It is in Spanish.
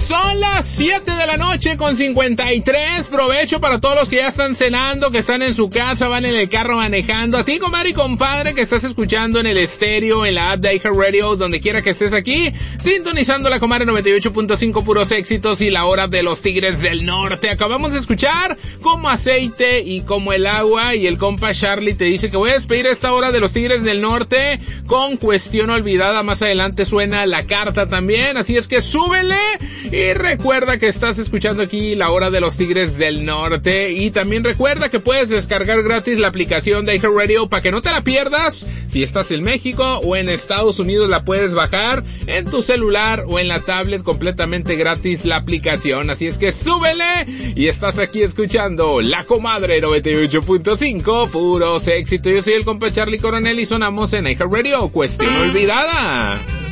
Son las 7 de la noche con 53. Provecho para todos los que ya están cenando, que están en su casa, van en el carro manejando. A ti, comadre y compadre, que estás escuchando en el estéreo, en la app de iHeartRadio, donde quiera que estés aquí, sintonizando la comadre 98.5 puros éxitos y la hora de los Tigres del Norte. Acabamos de escuchar Como Aceite y Como el Agua, y el compa Charlie te dice que voy a despedir esta hora de los Tigres del Norte con Cuestión Olvidada. Más adelante suena La Carta también, así es que súbele. Y recuerda que estás escuchando aquí la hora de los Tigres del Norte. Y también recuerda que puedes descargar gratis la aplicación de iHeartRadio para que no te la pierdas. Si estás en México o en Estados Unidos, la puedes bajar en tu celular o en la tablet, completamente gratis la aplicación. Así es que súbele. Y estás aquí escuchando La Comadre 98.5 puros éxitos. Yo soy el compa Charlie Coronel y sonamos en iHeartRadio Cuestión Olvidada.